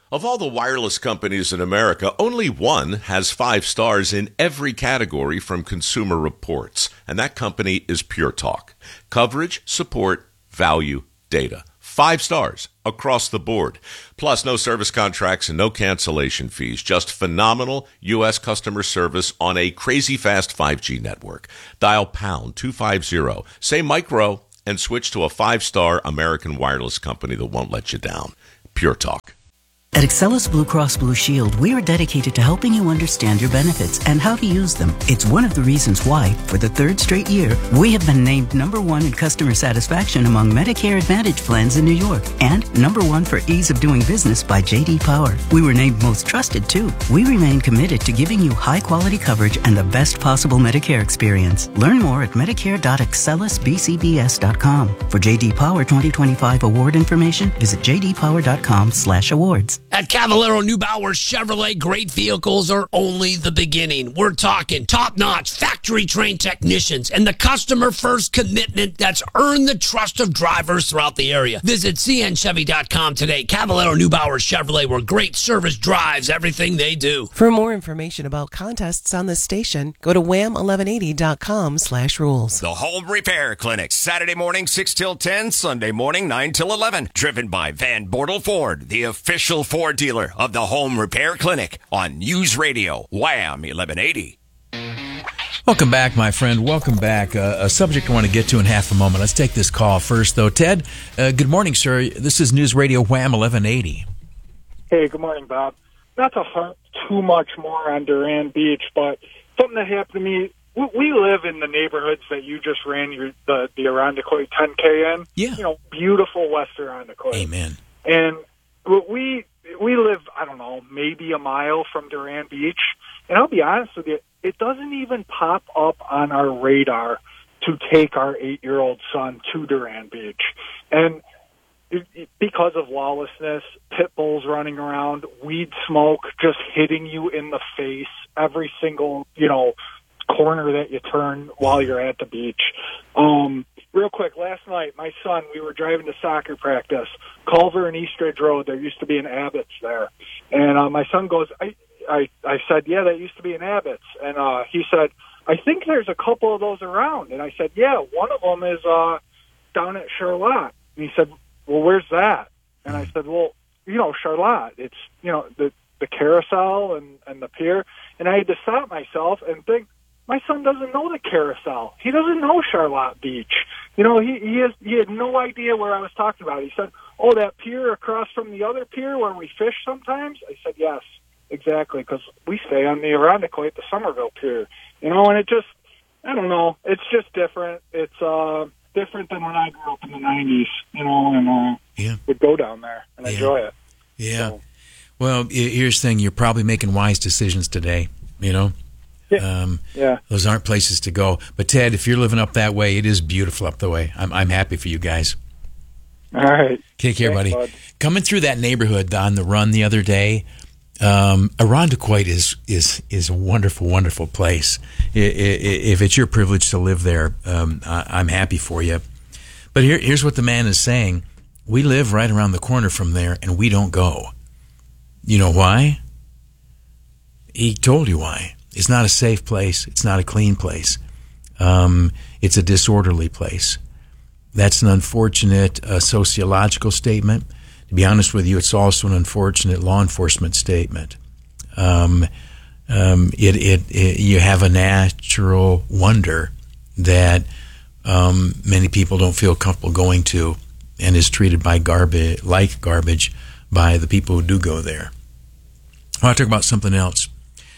Of all the wireless companies in America, only one has 5 stars in every category from Consumer Reports, and that company is Pure Talk. Coverage, support, value, data. 5 stars across the board. Plus, no service contracts and no cancellation fees. Just phenomenal U.S. customer service on a crazy fast 5G network. Dial pound 250, say micro, and switch to a 5-star American wireless company that won't let you down. Pure Talk. At Excellus Blue Cross Blue Shield, we are dedicated to helping you understand your benefits and how to use them. It's one of the reasons why, for the 3rd straight year, we have been named #1 in customer satisfaction among Medicare Advantage plans in New York and #1 for ease of doing business by J.D. Power. We were named most trusted, too. We remain committed to giving you high-quality coverage and the best possible Medicare experience. Learn more at medicare.excellusbcbs.com. For J.D. Power 2025 award information, visit jdpower.com/awards. At Cavallaro Neubauer Chevrolet, great vehicles are only the beginning. We're talking top-notch, factory-trained technicians and the customer-first commitment that's earned the trust of drivers throughout the area. Visit cnchevy.com today. Cavallaro Neubauer Chevrolet, where great service drives everything they do. For more information about contests on this station, go to wham1180.com/rules. The Home Repair Clinic, Saturday morning 6 till 10, Sunday morning 9 till 11. Driven by Van Bortle Ford, the official Ford dealer of the Home Repair Clinic on News Radio, Wham 1180. Welcome back, my friend. Welcome back. A subject I want to get to in half a moment. Let's take this call first, though. Ted, good morning, sir. This is News Radio Wham 1180. Hey, good morning, Bob. Not to harp too much more on Duran Beach, but something that happened to me. We live in the neighborhoods that you just ran the Irondequoit 10K in. Yeah. You know, beautiful West Irondequoit. Amen. And we live, I don't know, maybe a mile from Duran Beach. And I'll be honest with you, it doesn't even pop up on our radar to take our 8-year-old son to Duran Beach. And because of lawlessness, pit bulls running around, weed smoke just hitting you in the face every single, corner that you turn while you're at the beach. Real quick, last night, my son, we were driving to soccer practice, Culver and Eastridge Road. There used to be an Abbott's there. And my son goes, I said, yeah, that used to be an Abbott's. And he said, I think there's a couple of those around. And I said, yeah, one of them is down at Charlotte. And he said, well, where's that? And I said, well, Charlotte. It's, the carousel and the pier. And I had to stop myself and think, my son doesn't know the carousel. He doesn't know Charlotte Beach. He had no idea where I was talking about. He said, oh, that pier across from the other pier where we fish sometimes? I said, yes, exactly, because we stay on the Irondequoit, the Somerville pier. And it just, I don't know, it's just different. It's different than when I grew up in the 90s, and would go down there and enjoy it. Yeah. So, well, here's the thing. You're probably making wise decisions today, Yeah. Those aren't places to go. But Ted, if you're living up that way, it is beautiful up the way. I'm happy for you guys. All right. Take care, Thanks, buddy. bud. Coming through that neighborhood on the run the other day, Irondequoit is a wonderful, wonderful place. If it's your privilege to live there, I'm happy for you. But here's what the man is saying. We live right around the corner from there, and we don't go. You know why? He told you why. It's not a safe place. It's not a clean place. It's a disorderly place. That's an unfortunate sociological statement. To be honest with you, it's also an unfortunate law enforcement statement. You have a natural wonder that many people don't feel comfortable going to, and is treated like garbage by the people who do go there. I want to talk about something else.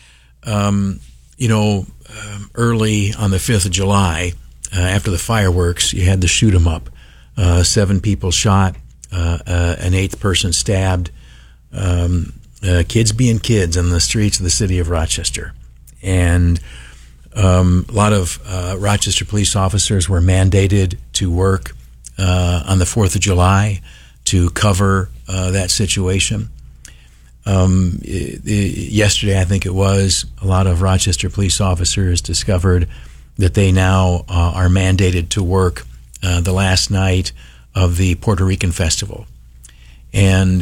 Early on the 5th of July, after the fireworks, you had the shoot 'em up. 7 people shot, an 8th person stabbed, kids being kids on the streets of the city of Rochester. And a lot of Rochester police officers were mandated to work on the 4th of July to cover that situation. Yesterday, I think it was, a lot of Rochester police officers discovered that they now are mandated to work the last night of the Puerto Rican festival. And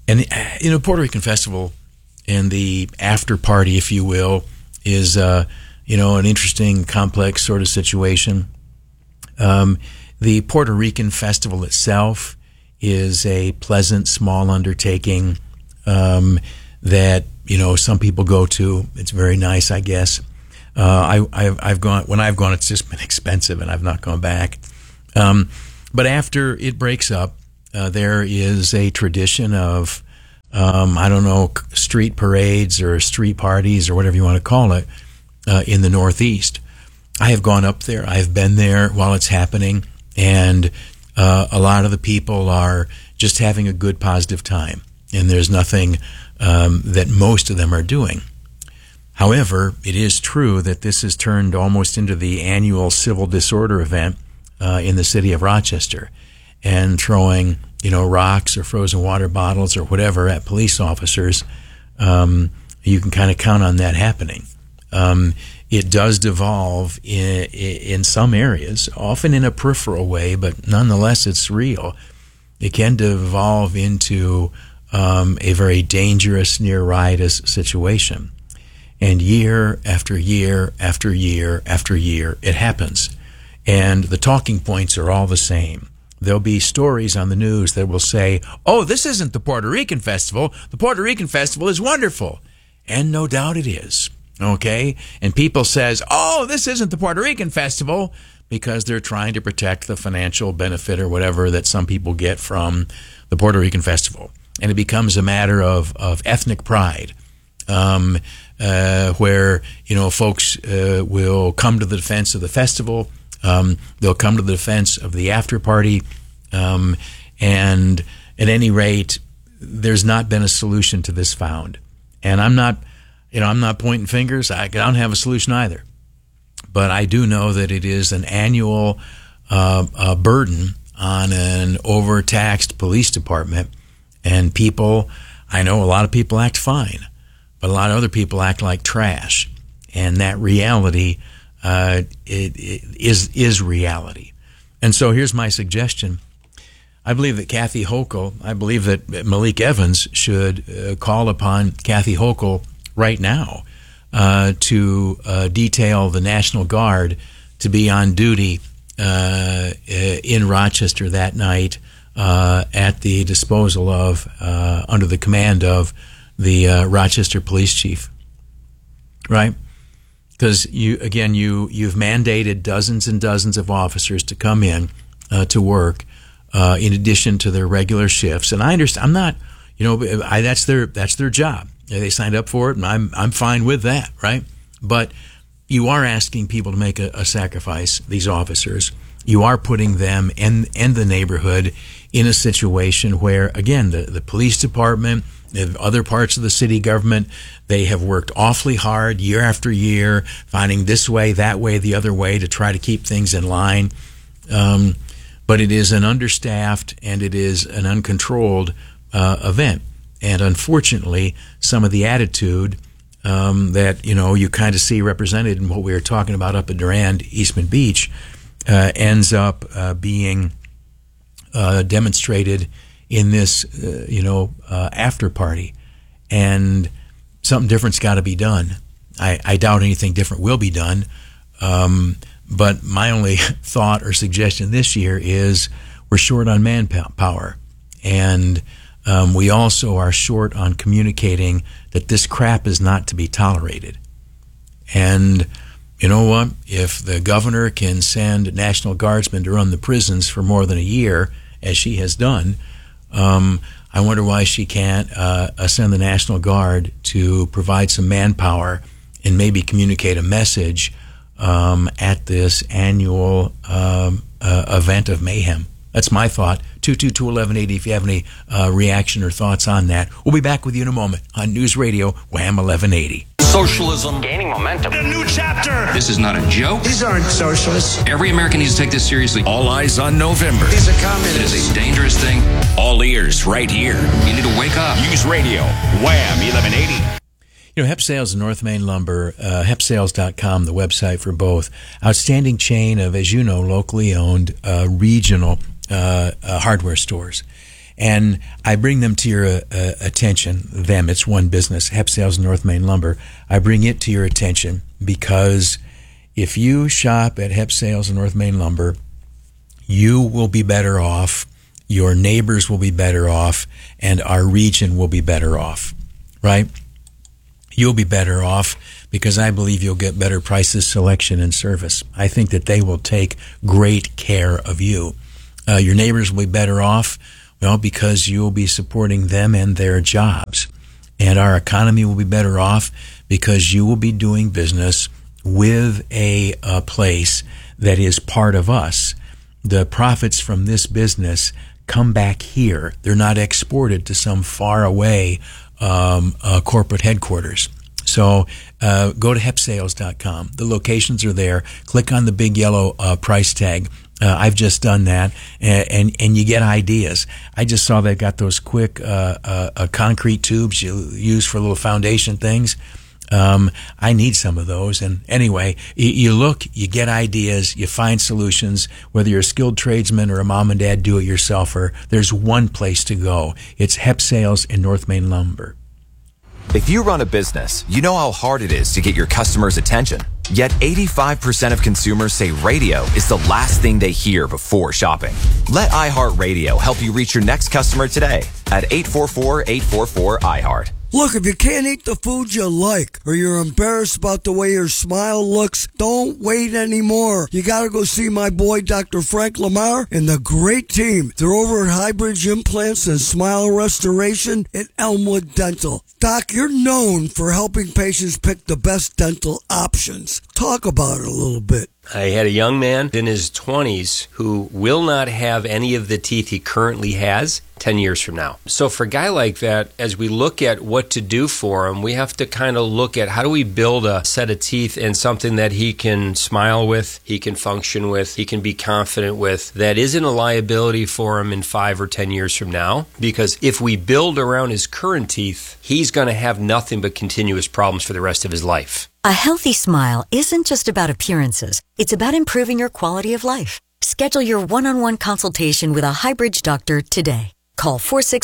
And, Puerto Rican Festival and the after party, if you will, is, an interesting, complex sort of situation. The Puerto Rican Festival itself is a pleasant, small undertaking that, some people go to. It's very nice, I guess. I've gone. When I've gone, it's just been expensive, and I've not gone back. But after it breaks up, there is a tradition of, street parades or street parties or whatever you want to call it, in the Northeast. I have gone up there. I've been there while it's happening, and a lot of the people are just having a good, positive time, and there's nothing that most of them are doing. However, it is true that this has turned almost into the annual civil disorder event in the city of Rochester, and throwing, rocks or frozen water bottles or whatever at police officers. You can kind of count on that happening. It does devolve in some areas, often in a peripheral way, but nonetheless it's real. It can devolve into a very dangerous, near riotous situation. And year after year after year after year, it happens. And the talking points are all the same. There'll be stories on the news that will say, oh, this isn't the Puerto Rican Festival. The Puerto Rican Festival is wonderful. And no doubt it is. Okay? And people says, oh, this isn't the Puerto Rican Festival, because they're trying to protect the financial benefit or whatever that some people get from the Puerto Rican Festival. And it becomes a matter of ethnic pride, where, folks will come to the defense of the festival. They'll come to the defense of the after party. And at any rate, there's not been a solution to this found. And I'm not pointing fingers. I don't have a solution either. But I do know that it is an annual burden on an overtaxed police department. And I know a lot of people act fine, but a lot of other people act like trash. And that reality is reality. And so here's my suggestion. I believe that Kathy Hochul, I believe that Malik Evans should call upon Kathy Hochul right now to detail the National Guard to be on duty in Rochester that night at the disposal of, under the command of the Rochester police chief. Right? Because you've mandated dozens and dozens of officers to come in to work in addition to their regular shifts. And I understand. I'm not, that's their job. They signed up for it, and I'm fine with that, right? But you are asking people to make a sacrifice. These officers, you are putting them and the neighborhood in a situation where, again, the police department, the other parts of the city government, they have worked awfully hard year after year, finding this way, that way, the other way to try to keep things in line. But it is an understaffed and it is an uncontrolled event. And unfortunately, some of the attitude that, you kind of see represented in what we were talking about up at Durand, Eastman Beach, ends up being demonstrated in this, after party. And something different's got to be done. I doubt anything different will be done. But my only thought or suggestion this year is we're short on manpower. And we also are short on communicating that this crap is not to be tolerated. And you know what? If the governor can send National Guardsmen to run the prisons for more than a year, as she has done, I wonder why she can't send the National Guard to provide some manpower and maybe communicate a message at this annual event of mayhem. That's my thought. 222-1180 if you have any reaction or thoughts on that. We'll be back with you in a moment on News Radio Wham 1180. Socialism gaining momentum. A new chapter. This is not a joke. These aren't socialists. Every American needs to take this seriously. All eyes on November. These are communists. It is a dangerous thing. All ears right here. You need to wake up. News Radio Wham 1180. Hep Sales and North Main Lumber, hepsales.com, the website for both. Outstanding chain of, as you know, locally owned regional hardware stores. And I bring them to your attention. It's one business, Hep Sales North Main Lumber. I bring it to your attention because if you shop at Hep Sales North Main Lumber, you will be better off, your neighbors will be better off, and our region will be better off, right? You'll be better off because I believe you'll get better prices, selection, and service. I think that they will take great care of you. Your neighbors will be better off, well, because you'll be supporting them and their jobs. And our economy will be better off because you will be doing business with a place that is part of us. The profits from this business come back here. They're not exported to some far away corporate headquarters. So go to hepsales.com. The locations are there. Click on the big yellow price tag. I've just done that, and you get ideas. I just saw they've got those quick concrete tubes you use for little foundation things. I need some of those. And anyway, you look, you get ideas, you find solutions. Whether you're a skilled tradesman or a mom and dad do-it-yourselfer, there's one place to go. It's Hep Sales in North Main Lumber. If you run a business, you know how hard it is to get your customers' attention. Yet 85% of consumers say radio is the last thing they hear before shopping. Let iHeartRadio help you reach your next customer today at 844-844-iHeart. Look, if you can't eat the food you like or you're embarrassed about the way your smile looks, don't wait anymore. You got to go see my boy, Dr. Frank Lamar, and the great team. They're over at Highbridge Implants and Smile Restoration at Elmwood Dental. Doc, you're known for helping patients pick the best dental options. Talk about it a little bit. I had a young man in his 20s who will not have any of the teeth he currently has 10 years from now. So for a guy like that, as we look at what to do for him, we have to kind of look at how do we build a set of teeth and something that he can smile with, he can function with, he can be confident with, that isn't a liability for him in 5 or 10 years from now. Because if we build around his current teeth, he's going to have nothing but continuous problems for the rest of his life. A healthy smile isn't just about appearances. It's about improving your quality of life. Schedule your one-on-one consultation with a Highbridge doctor today. Call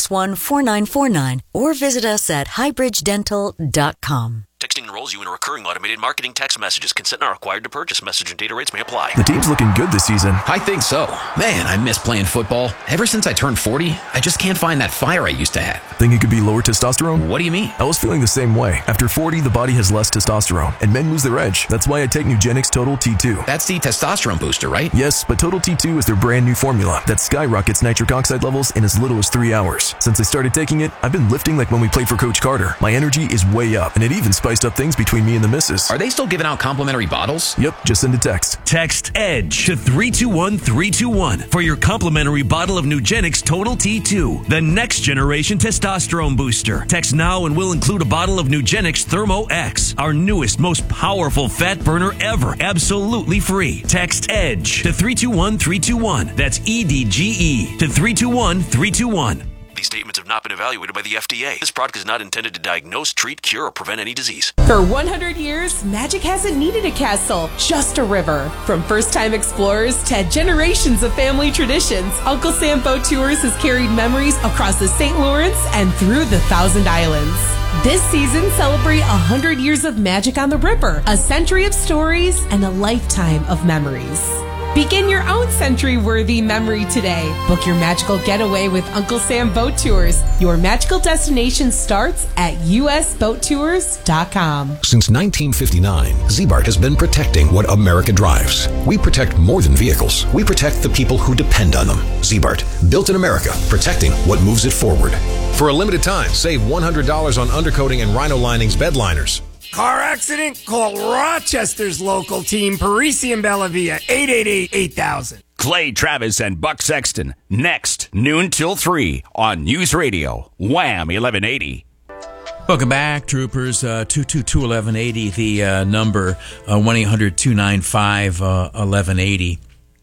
461-4949 or visit us at highbridgedental.com. Texting enrolls you in a recurring automated marketing text messages. Consent not required to purchase. Message and data rates may apply. The team's looking good this season. I think so. Man, I miss playing football. Ever since I turned 40, I just can't find that fire I used to have. Think it could be lower testosterone? What do you mean? I was feeling the same way. After 40, the body has less testosterone, and men lose their edge. That's why I take Nugenix Total T2. That's the testosterone booster, right? Yes, but Total T2 is their brand new formula that skyrockets nitric oxide levels in as little as 3 hours. Since I started taking it, I've been lifting like when we played for Coach Carter. My energy is way up, and it even spiced up things between me and the missus. Are they still giving out complimentary bottles? Yep, just send a text. Text EDGE to 321-321 for your complimentary bottle of Nugenix Total T2, the next generation testosterone booster. Text now and we'll include a bottle of Nugenix Thermo X, our newest, most powerful fat burner ever, absolutely free. Text EDGE to 321-321. That's EDGE to 321-321. These statements have not been evaluated by the FDA. This product is not intended to diagnose, treat, cure, or prevent any disease. For 100 years, magic hasn't needed a castle, just a river. From first-time explorers to generations of family traditions, Uncle Sam Boat Tours has carried memories across the St. Lawrence and through the Thousand Islands. This season, celebrate 100 years of magic on the river, a century of stories, and a lifetime of memories. Begin your own century-worthy memory today. Book your magical getaway with Uncle Sam Boat Tours. Your magical destination starts at usboattours.com. Since 1959, Ziebart has been protecting what America drives. We protect more than vehicles. We protect the people who depend on them. Ziebart, built in America, protecting what moves it forward. For a limited time, save $100 on undercoating and Rhino Linings bed liners. Car accident? Call Rochester's local team, Parisi and Bellavia, 888-8000. Clay Travis and Buck Sexton, next, noon till 3 on News Radio, Wham 1180. Welcome back, troopers. 222-1180, the number, 1-800-295-1180.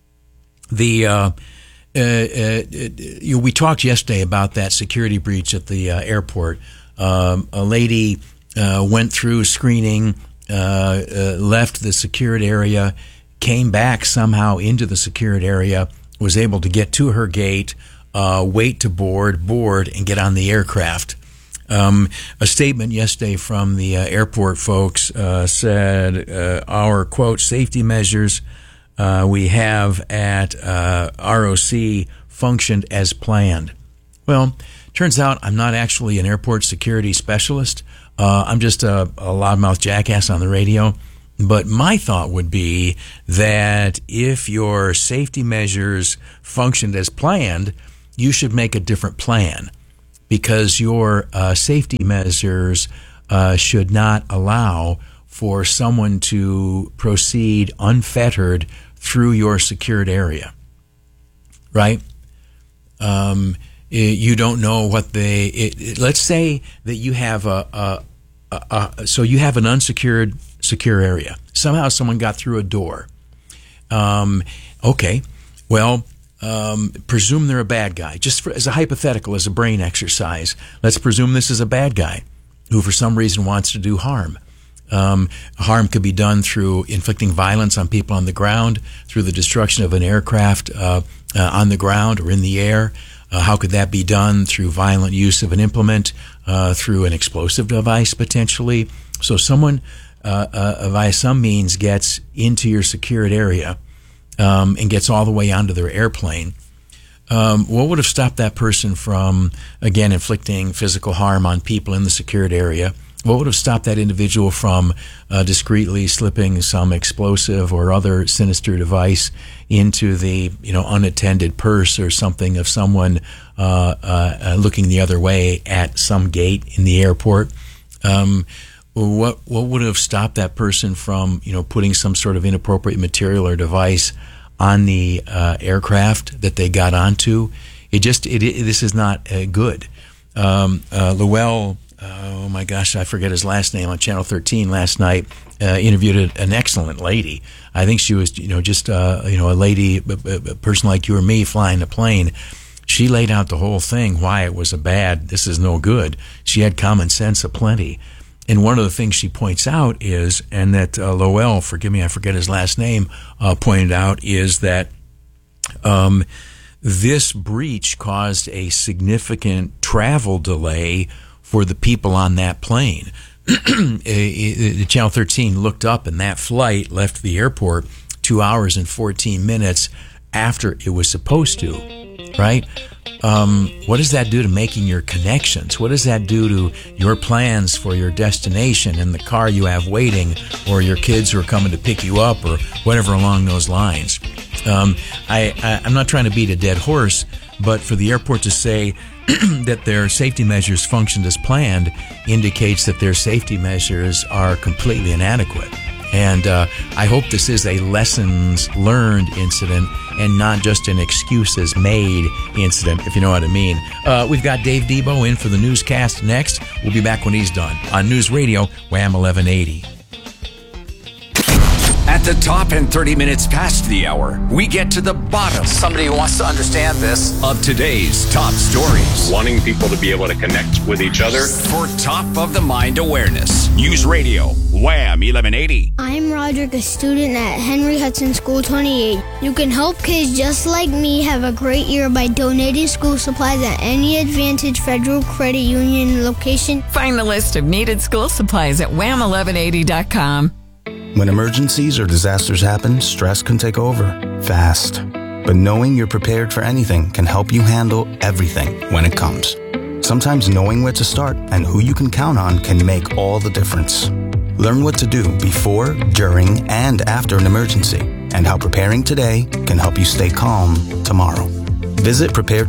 We talked yesterday about that security breach at the airport. A lady went through screening, left the secured area, came back somehow into the secured area, was able to get to her gate, wait to board, and get on the aircraft. A statement yesterday from the airport folks said our, quote, safety measures we have at ROC functioned as planned. Well, turns out I'm not actually an airport security specialist. I'm just a loudmouth jackass on the radio. But my thought would be that if your safety measures functioned as planned, you should make a different plan, because your safety measures should not allow for someone to proceed unfettered through your secured area, right? You don't know what let's say that you have so you have an unsecured secure area. Somehow someone got through a door. Okay, well, presume they're a bad guy. Just as a hypothetical, as a brain exercise, let's presume this is a bad guy who for some reason wants to do harm. Harm could be done through inflicting violence on people on the ground, through the destruction of an aircraft on the ground or in the air. How could that be done? Through violent use of an implement, through an explosive device potentially. So someone via some means gets into your secured area and gets all the way onto their airplane. What would have stopped that person from, again, inflicting physical harm on people in the secured area? What would have stopped that individual from discreetly slipping some explosive or other sinister device into the unattended purse or something of someone looking the other way at some gate in the airport? What would have stopped that person from putting some sort of inappropriate material or device on the aircraft that they got onto? This is not good. Lowell, oh my gosh, I forget his last name, on Channel 13 last night, interviewed an excellent lady. I think she was just a lady, a person like you or me flying a plane. She laid out the whole thing, why it was this is no good. She had common sense aplenty. And one of the things she points out is, and that Lowell, forgive me, I forget his last name, pointed out, is that this breach caused a significant travel delay for the people on that plane. Channel 13 looked up, and that flight left the airport 2 hours and 14 minutes after it was supposed to, right? What does that do to making your connections? What does that do to your plans for your destination and the car you have waiting, or your kids who are coming to pick you up, or whatever along those lines? I'm not trying to beat a dead horse, but for the airport to say that their safety measures functioned as planned indicates that their safety measures are completely inadequate. And I hope this is a lessons learned incident and not just an excuses made incident, if you know what I mean. We've got Dave Debo in for the newscast next. We'll be back when he's done on News Radio, Wham 1180. At the top and 30 minutes past the hour, we get to the bottom. Somebody who wants to understand this. Of today's top stories. Wanting people to be able to connect with each other. For top of the mind awareness. News Radio, Wham 1180. I'm Roderick, a student at Henry Hudson School 28. You can help kids just like me have a great year by donating school supplies at any Advantage Federal Credit Union location. Find the list of needed school supplies at wham1180.com. When emergencies or disasters happen, stress can take over fast. But knowing you're prepared for anything can help you handle everything when it comes. Sometimes knowing where to start and who you can count on can make all the difference. Learn what to do before, during, and after an emergency, and how preparing today can help you stay calm tomorrow. Visit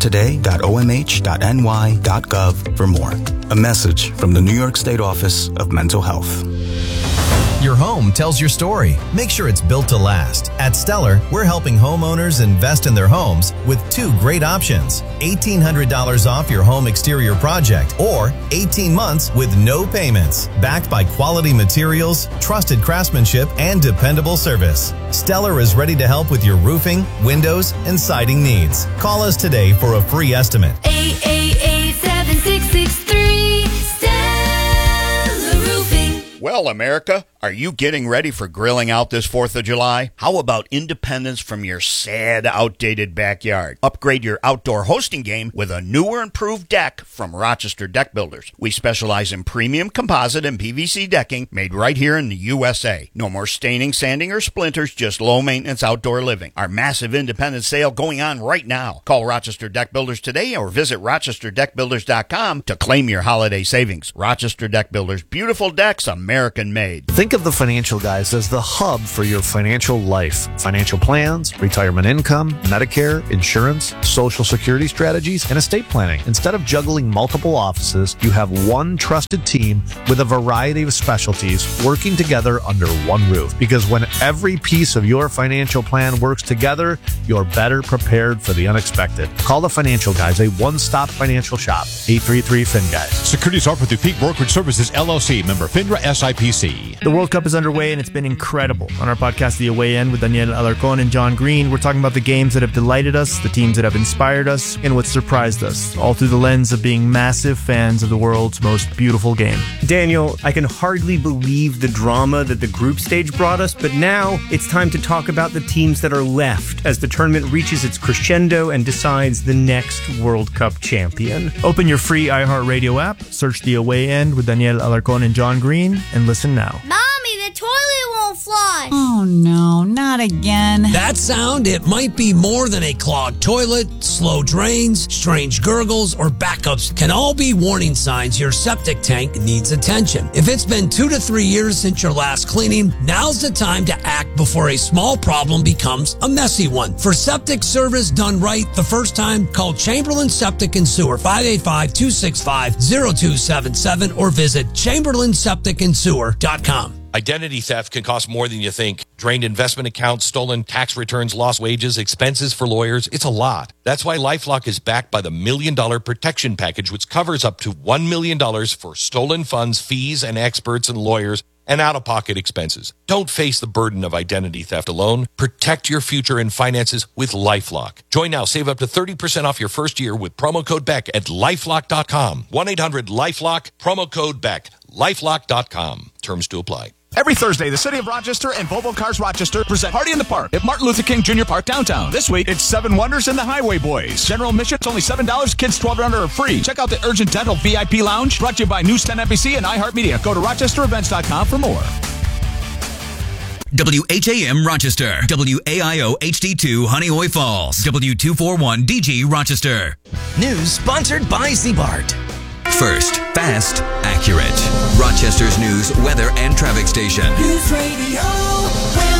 preparetoday.omh.ny.gov for more. A message from the New York State Office of Mental Health. Your home tells your story. Make sure it's built to last. At Stellar, we're helping homeowners invest in their homes with two great options. $1,800 off your home exterior project, or 18 months with no payments. Backed by quality materials, trusted craftsmanship, and dependable service. Stellar is ready to help with your roofing, windows, and siding needs. Call us today for a free estimate. 888-7663. Well, America, Are you getting ready for grilling out this 4th of July? How about independence from your sad, outdated backyard? Upgrade your outdoor hosting game with a newer, improved deck from Rochester Deck Builders. We specialize in premium composite and PVC decking made right here in the USA. No more staining, sanding, or splinters, just low-maintenance outdoor living. Our massive independent sale going on right now. Call Rochester Deck Builders today or visit rochesterdeckbuilders.com to claim your holiday savings. Rochester Deck Builders, beautiful decks, American-made. Think of the Financial Guys as the hub for your financial life. Financial plans, retirement income, Medicare, insurance, Social Security strategies, and estate planning. Instead of juggling multiple offices, you have one trusted team with a variety of specialties working together under one roof. Because when every piece of your financial plan works together, you're better prepared for the unexpected. Call the Financial Guys, a one-stop financial shop. 833-FIN-GUYS. Securities offered through Peak Brokerage Services, LLC, member FINRA SIPC. The World Cup is underway and it's been incredible. On our podcast, The Away End, with Daniel Alarcon and John Green, we're talking about the games that have delighted us, the teams that have inspired us, and what surprised us, all through the lens of being massive fans of the world's most beautiful game. Daniel, I can hardly believe the drama that the group stage brought us, but now it's time to talk about the teams that are left as the tournament reaches its crescendo and decides the next World Cup champion. Open your free iHeartRadio app, search The Away End with Daniel Alarcon and John Green, and listen now. Mommy, the toilet won't flush. Oh no, not again. That sound, it might be more than a clogged toilet, slow drains, strange gurgles, or backups can all be warning signs your septic tank needs attention. If it's been 2 to 3 years since your last cleaning, now's the time to act before a small problem becomes a messy one. For septic service done right the first time, call Chamberlain Septic and Sewer, 585-265-0277, or visit chamberlainsepticandsewer.com. Identity theft can cost more than you think. Drained investment accounts, stolen tax returns, lost wages, expenses for lawyers. It's a lot. That's why LifeLock is backed by the $1 Million Protection Package, which covers up to $1 million for stolen funds, fees, and experts and lawyers, and out-of-pocket expenses. Don't face the burden of identity theft alone. Protect your future and finances with LifeLock. Join now. Save up to 30% off your first year with promo code BECK at LifeLock.com. 1-800-LifeLock, promo code BECK. LifeLock.com. Terms to apply. Every Thursday, the City of Rochester and Volvo Cars Rochester present Party in the Park at Martin Luther King Jr. Park downtown. This week, it's 7 Wonders and the Highway Boys. General admission, it's only $7. Kids 12 and under are free. Check out the Urgent Dental VIP Lounge, brought to you by News 10 NBC and iHeartMedia. Go to rochesterevents.com for more. WHAM Rochester, WAIO HD2 Honeoye Falls, W241 DG Rochester. News sponsored by Ziebart. First, fast, accurate. Rochester's news, weather, and traffic station. News Radio, WHAM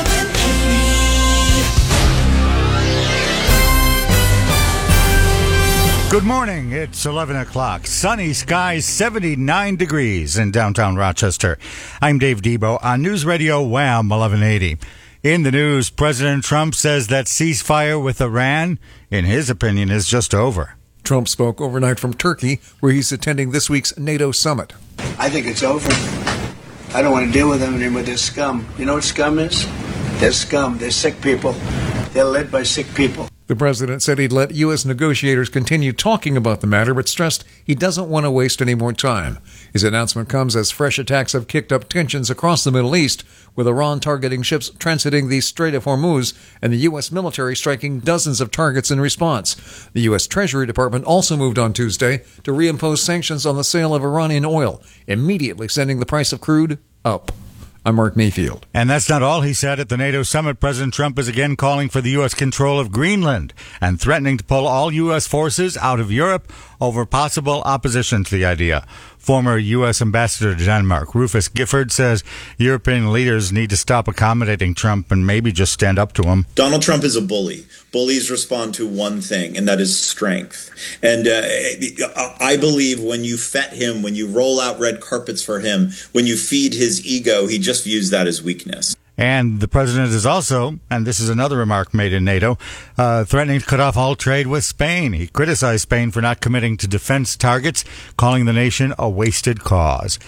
1180. Good morning. It's 11 o'clock. Sunny skies, 79 degrees in downtown Rochester. I'm Dave Debo on News Radio WHAM 1180. In the news, President Trump says that ceasefire with Iran, in his opinion, is just over. Trump spoke overnight from Turkey, where he's attending this week's NATO summit. I think it's over. I don't want to deal with them anymore. They're scum. You know what scum is? They're scum. They're sick people. They're led by sick people. The president said he'd let U.S. negotiators continue talking about the matter, but stressed he doesn't want to waste any more time. His announcement comes as fresh attacks have kicked up tensions across the Middle East, with Iran targeting ships transiting the Strait of Hormuz and the U.S. military striking dozens of targets in response. The U.S. Treasury Department also moved on Tuesday to reimpose sanctions on the sale of Iranian oil, immediately sending the price of crude up. I'm Mark Mayfield. And that's not all he said at the NATO summit. President Trump is again calling for the U.S. control of Greenland and threatening to pull all U.S. forces out of Europe over possible opposition to the idea. Former U.S. Ambassador to Denmark, Rufus Gifford, says European leaders need to stop accommodating Trump and maybe just stand up to him. Donald Trump is a bully. Bullies respond to one thing, and that is strength. And I believe when you fet him, when you roll out red carpets for him, when you feed his ego, he just views that as weakness. And the president is also, and this is another remark made in NATO, threatening to cut off all trade with Spain. He criticized Spain for not committing to defense targets, calling the nation a wasted cause.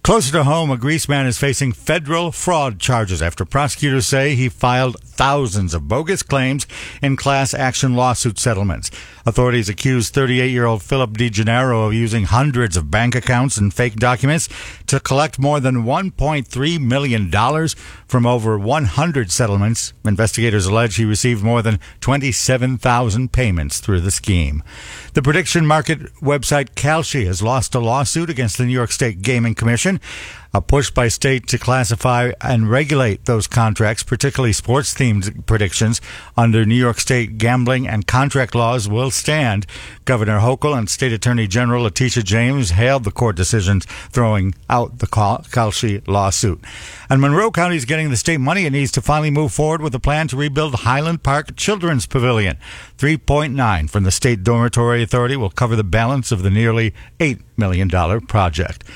Closer to home, a Greece man is facing federal fraud charges after prosecutors say he filed thousands of bogus claims in class action lawsuit settlements. Authorities accuse 38-year-old Philip DeGennaro of using hundreds of bank accounts and fake documents to collect more than $1.3 million from over 100 settlements. Investigators allege he received more than 27,000 payments through the scheme. The prediction market website Kalshi has lost a lawsuit against the New York State Gaming Commission. A push by state to classify and regulate those contracts, particularly sports-themed predictions, under New York State gambling and contract laws will stand. Governor Hochul and State Attorney General Letitia James hailed the court decisions, throwing out the Kalshi lawsuit. And Monroe County is getting the state money it needs to finally move forward with a plan to rebuild Highland Park Children's Pavilion. $3.9 from the State Dormitory Authority will cover the balance of the nearly $8 million project.